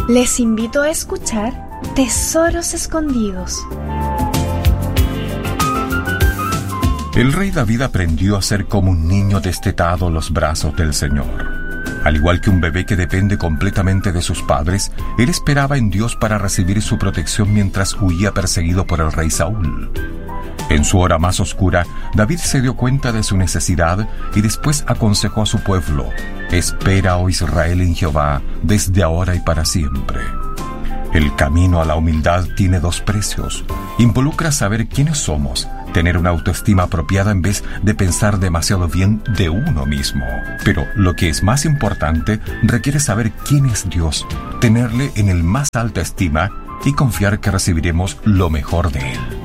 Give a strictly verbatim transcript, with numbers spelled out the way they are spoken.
Les invito a escuchar Tesoros Escondidos. El rey David aprendió a ser como un niño destetado en los brazos del Señor. Al igual que un bebé que depende completamente de sus padres, él esperaba en Dios para recibir su protección mientras huía perseguido por el rey Saúl. En su hora más oscura, David se dio cuenta de su necesidad y después aconsejó a su pueblo: «Espera, oh Israel, en Jehová, desde ahora y para siempre». El camino a la humildad tiene dos precios. Involucra saber quiénes somos, tener una autoestima apropiada en vez de pensar demasiado bien de uno mismo. Pero lo que es más importante, requiere saber quién es Dios, tenerle en el más alta estima y confiar que recibiremos lo mejor de Él.